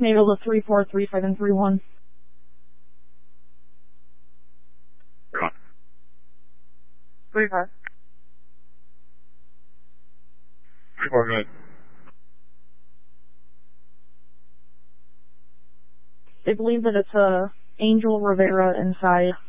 Naval to 3435 and 31. Come on. 35. 34, go ahead. They believe that it's Angel Rivera inside.